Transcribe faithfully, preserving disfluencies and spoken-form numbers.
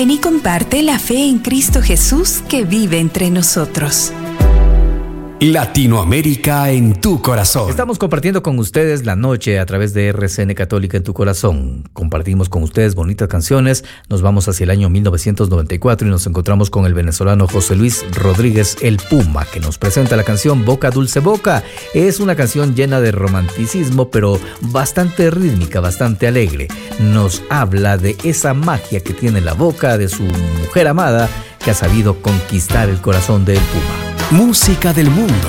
Ven y comparte la fe en Cristo Jesús que vive entre nosotros. Latinoamérica en tu corazón. Estamos compartiendo con ustedes la noche a través de R C N Católica en tu corazón. Compartimos con ustedes bonitas canciones. Nos vamos hacia el año mil novecientos noventa y cuatro y nos encontramos con el venezolano José Luis Rodríguez El Puma, que nos presenta la canción Boca Dulce Boca. Es una canción llena de romanticismo, pero bastante rítmica, bastante alegre. Nos habla de esa magia que tiene la boca de su mujer amada, que ha sabido conquistar el corazón de El Puma. Música del mundo